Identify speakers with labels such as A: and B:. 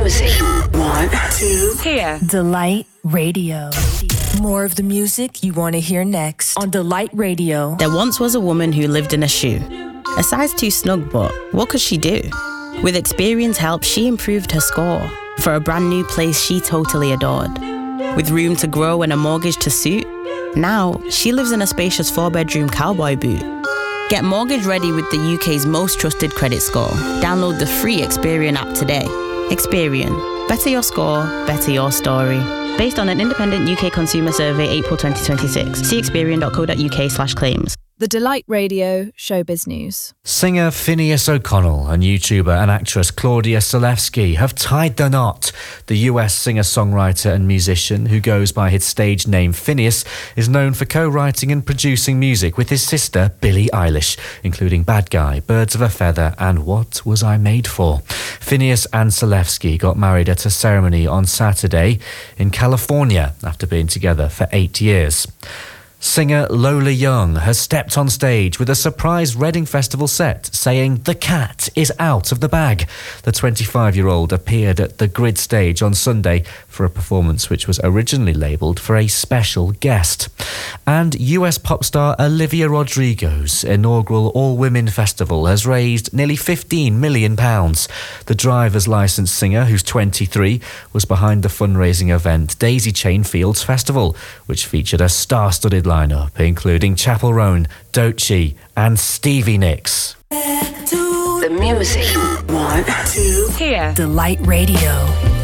A: music you want to hear.
B: Delight Radio. More of the music you want to hear next on Delight Radio.
C: There once was a woman who lived in a shoe. A size too snug, but what could she do? With Experian's help, she improved her score for a brand new place she totally adored. With room to grow and a mortgage to suit, now she lives in a spacious 4-bedroom cowboy boot. Get mortgage ready with the UK's most trusted credit score. Download the free Experian app today. Experian. Better your score, better your story. Based on an independent UK consumer survey, April 2026. See experian.co.uk/claims.
D: The Delight Radio Showbiz News.
E: Singer Phineas O'Connell and YouTuber and actress Claudia Salevsky have tied the knot. The US singer-songwriter and musician, who goes by his stage name Phineas, is known for co-writing and producing music with his sister Billie Eilish, including Bad Guy, Birds of a Feather and What Was I Made For? Phineas and Salevsky got married at a ceremony on Saturday in California after being together for 8 years. Singer Lola Young has stepped on stage with a surprise Reading Festival set saying the cat is out of the bag. The 25-year-old appeared at the Grid stage on Sunday for a performance which was originally labelled for a special guest. And US pop star Olivia Rodrigo's inaugural all-women festival has raised nearly £15 million. The driver's licensed singer, who's 23, was behind the fundraising event Daisy Chain Fields Festival, which featured a star-studded lineup including Chappell Roan, Doechii and Stevie Nicks.
A: The music you want to hear.
B: Delight Radio.